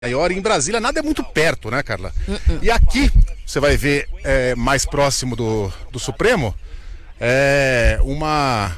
maior, e em Brasília nada é muito perto, né, Carla? E aqui, você vai ver mais próximo do Supremo, uma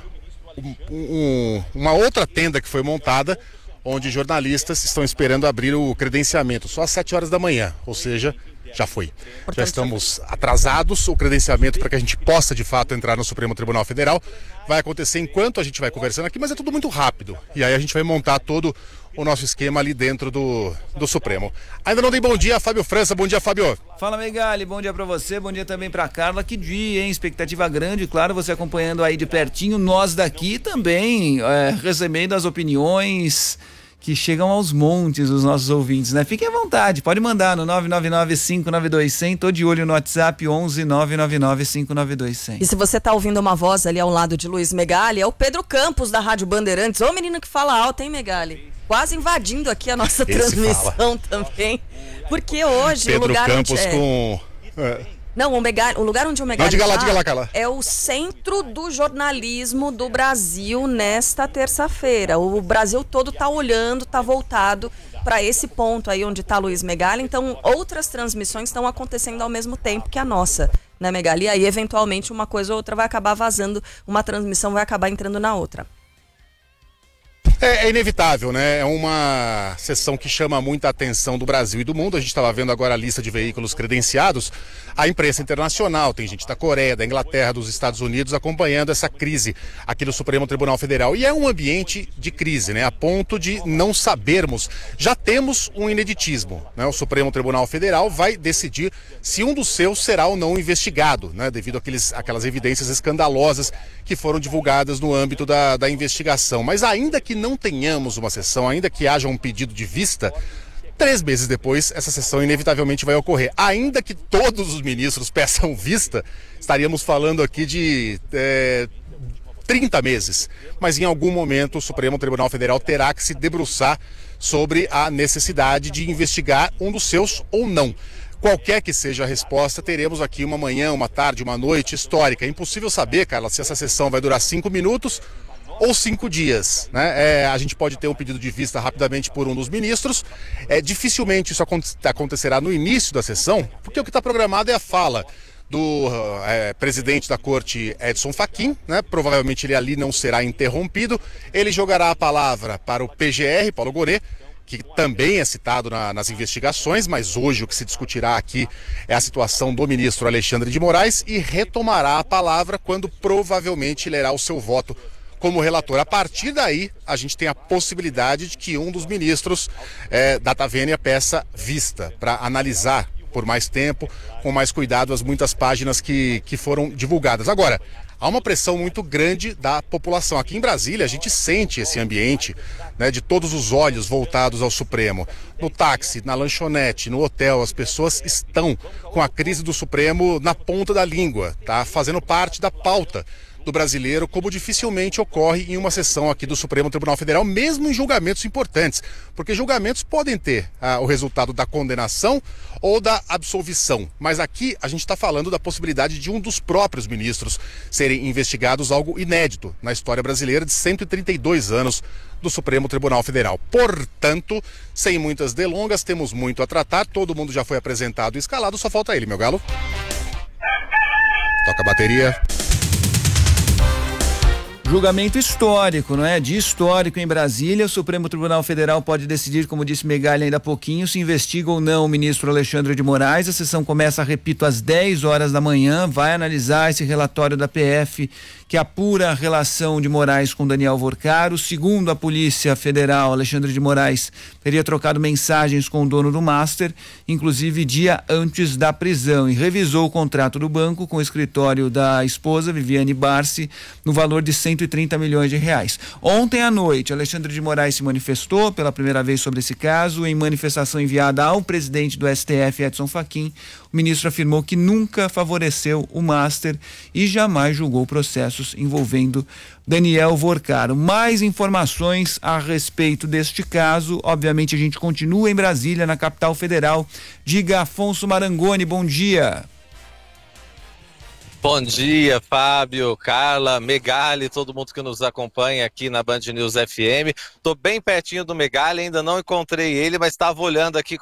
outra tenda que foi montada, onde jornalistas estão esperando abrir o credenciamento, só às 7 horas da manhã, ou seja, já foi. Já estamos atrasados, o credenciamento para que a gente possa de fato entrar no Supremo Tribunal Federal vai acontecer enquanto a gente vai conversando aqui, mas é tudo muito rápido. E aí a gente vai montar todo o nosso esquema ali dentro do Supremo. Ainda não dei bom dia, Fábio França. Bom dia, Fábio. Fala, Megali, bom dia pra você, bom dia também pra Carla. Que dia, hein? Expectativa grande, claro, você acompanhando aí de pertinho, nós daqui também, recebendo as opiniões que chegam aos montes os nossos ouvintes, né? Fiquem à vontade, pode mandar no 999-592-100, tô de olho no WhatsApp 11-999-592-100. E se você tá ouvindo uma voz ali ao lado de Luiz Megali, é o Pedro Campos da Rádio Bandeirantes. Ô menino que fala alto, hein, Megali? Quase invadindo aqui a nossa transmissão também. Porque hoje Pedro o lugar Campos onde com... Não, o lugar onde o Megali diga lá, Carla. É o centro do jornalismo do Brasil nesta terça-feira. O Brasil todo tá olhando, tá voltado para esse ponto aí onde tá Luiz Megali. Então, outras transmissões estão acontecendo ao mesmo tempo que a nossa, né, Megali? E aí, eventualmente, uma coisa ou outra vai acabar vazando, uma transmissão vai acabar entrando na outra. É inevitável, né? É uma sessão que chama muita atenção do Brasil e do mundo. A gente estava vendo agora a lista de veículos credenciados. A imprensa internacional, tem gente da Coreia, da Inglaterra, dos Estados Unidos acompanhando essa crise aqui no Supremo Tribunal Federal. E é um ambiente de crise, né? A ponto de não sabermos. Já temos um ineditismo, né? O Supremo Tribunal Federal vai decidir se um dos seus será ou não investigado, né? Devido àquelas evidências escandalosas que foram divulgadas no âmbito da investigação. Mas ainda que não tenhamos uma sessão, ainda que haja um pedido de vista, 3 meses depois essa sessão inevitavelmente vai ocorrer. Ainda que todos os ministros peçam vista, estaríamos falando aqui de 30 meses. Mas em algum momento o Supremo Tribunal Federal terá que se debruçar sobre a necessidade de investigar um dos seus ou não. Qualquer que seja a resposta, teremos aqui uma manhã, uma tarde, uma noite histórica. É impossível saber, Carla, se essa sessão vai durar 5 minutos ou 5 dias, né? A gente pode ter um pedido de vista rapidamente por um dos ministros. Dificilmente isso acontecerá no início da sessão, porque o que está programado é a fala do presidente da corte, Edson Fachin, né? Provavelmente ele ali não será interrompido. Ele jogará a palavra para o PGR, Paulo Goret, que também é citado nas investigações, mas hoje o que se discutirá aqui é a situação do ministro Alexandre de Moraes, e retomará a palavra quando provavelmente lerá o seu voto como relator. A partir daí, a gente tem a possibilidade de que um dos ministros Data Vênia peça vista para analisar por mais tempo, com mais cuidado, as muitas páginas que foram divulgadas. Agora, há uma pressão muito grande da população. Aqui em Brasília, a gente sente esse ambiente, né, de todos os olhos voltados ao Supremo. No táxi, na lanchonete, no hotel, as pessoas estão com a crise do Supremo na ponta da língua, tá? Fazendo parte da pauta do brasileiro, como dificilmente ocorre em uma sessão aqui do Supremo Tribunal Federal, mesmo em julgamentos importantes, porque julgamentos podem ter o resultado da condenação ou da absolvição, mas aqui a gente está falando da possibilidade de um dos próprios ministros serem investigados, algo inédito na história brasileira de 132 anos do Supremo Tribunal Federal. Portanto, sem muitas delongas, temos muito a tratar, todo mundo já foi apresentado e escalado, só falta ele, meu galo. Toca a bateria. Julgamento histórico, não é? De histórico em Brasília, o Supremo Tribunal Federal pode decidir, como disse Megali ainda há pouquinho, se investiga ou não o ministro Alexandre de Moraes. A sessão começa, repito, às 10 horas da manhã, vai analisar esse relatório da PF que apura a relação de Moraes com Daniel Vorcaro. Segundo a Polícia Federal, Alexandre de Moraes teria trocado mensagens com o dono do Master, inclusive dia antes da prisão, e revisou o contrato do banco com o escritório da esposa, Viviane Barsi, no valor de 130 milhões de reais. Ontem à noite, Alexandre de Moraes se manifestou pela primeira vez sobre esse caso. Em manifestação enviada ao presidente do STF, Edson Fachin, o ministro afirmou que nunca favoreceu o Master e jamais julgou processos envolvendo Daniel Vorcaro. Mais informações a respeito deste caso, obviamente a gente continua em Brasília, na capital federal. Diga, Afonso Marangoni, bom dia. Bom dia, Fábio, Carla, Megali, todo mundo que nos acompanha aqui na Band News FM. Tô bem pertinho do Megali, ainda não encontrei ele, mas estava olhando aqui